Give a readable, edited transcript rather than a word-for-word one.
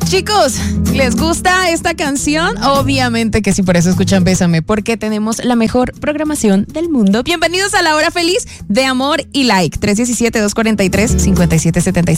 Chicos, ¿les gusta esta canción? Obviamente que sí, por eso escuchan Bésame, porque tenemos la mejor programación del mundo. Bienvenidos a la hora feliz de Amor y Like, 317-243-5775.